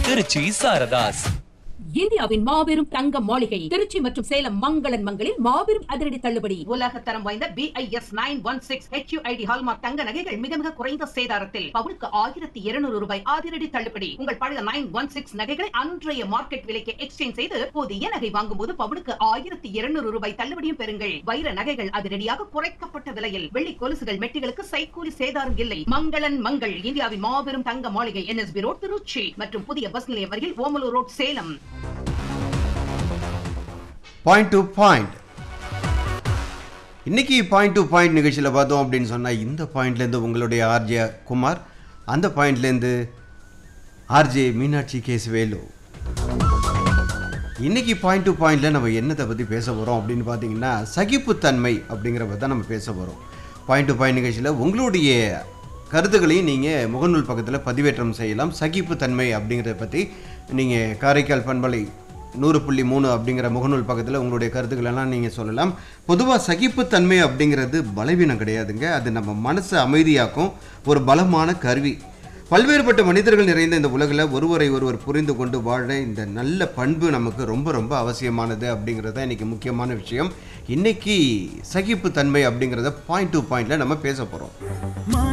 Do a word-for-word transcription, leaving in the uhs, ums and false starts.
திருச்சி சாரதாஸ். இந்தியாவின் மாபெரும் தங்க மாளிகை திருச்சி மற்றும் சேலம் மங்களன் மங்களில் மாபெரும் அதிரடி தள்ளுபடி. உலக தரம் வாய்ந்த B I S nine one six H you I D hallmark தங்க நகைகள் மிக மிக குறைந்த சேதாரத்தில் பவுனுக்கு ஆயிரத்தி இருநூறு ரூபாய் அதிரடி தள்ளுபடி. உங்கள் பழைய நைன் ஒன் சிக்ஸ் நகைகளை அன்றைய மார்க்கெட் விலைக்கு எக்ஸ்சேஞ்ச் செய்து புதிய நகை வாங்கும் போது பவுனுக்கு ஆயிரத்தி இருநூறு ரூபாய் தள்ளுபடியும் பெறுங்கள். வைர நகைகள் அதிரடியாக குறைக்கப்பட்ட விலையில். வெள்ளி கொலுசுகள் மெட்டிகளுக்கு சைக்கூலி சேதாரம் இல்லை. மங்களன் மங்கள் இந்தியாவின் மாபெரும் தங்க மாளிகை N S B road Trichy மற்றும் புதிய பஸ் நிலையம் அருகில் Omalur road Salem. Point to point. இன்னைக்கு பாயிண்ட் டு பாயிண்ட் நிகழ்ச்சியில் பார்த்தோம் அப்படின்னு சொன்னால் இந்த பாயிண்ட்லேருந்து உங்களுடைய ஆர்ஜே குமார், அந்த பாயிண்ட்லேருந்து ஆர்ஜே மீனாட்சி கேஸ் வேலு. இன்னைக்கு பாயிண்ட் டு பாயிண்டில் நம்ம என்னத்தை பற்றி பேச போகிறோம் அப்படின்னு பார்த்தீங்கன்னா சகிப்புத்தன்மை அப்படிங்கிறத தான் நம்ம பேச போகிறோம். பாயிண்ட் டு பாயிண்ட் நிகழ்ச்சியில் உங்களுடைய கருத்துக்களையும் நீங்கள் முகநூல் பக்கத்தில் பதிவேற்றம் செய்யலாம். சகிப்புத்தன்மை அப்படிங்கிறத பற்றி நீங்கள் காரைக்கால் பண்பலை நூறு புள்ளி மூணு அப்படிங்கிற முகநூல் பக்கத்தில் உங்களுடைய கருத்துக்களெல்லாம் நீங்கள் சொல்லலாம். பொதுவாக சகிப்புத்தன்மை அப்படிங்கிறது பலவீனம் கிடையாதுங்க. அது நம்ம மனசை அமைதியாக்கும் ஒரு பலமான கருவி. பல்வேறுபட்ட மனிதர்கள் நிறைந்த இந்த உலகில் ஒருவரை ஒருவர் புரிந்து கொண்டு வாழ இந்த நல்ல பண்பு நமக்கு ரொம்ப ரொம்ப அவசியமானது அப்படிங்கிறது தான் இன்றைக்கி முக்கியமான விஷயம். இன்றைக்கி சகிப்புத்தன்மை அப்படிங்கிறத பாயிண்ட் டு பாயிண்டில் நம்ம பேச போகிறோம்.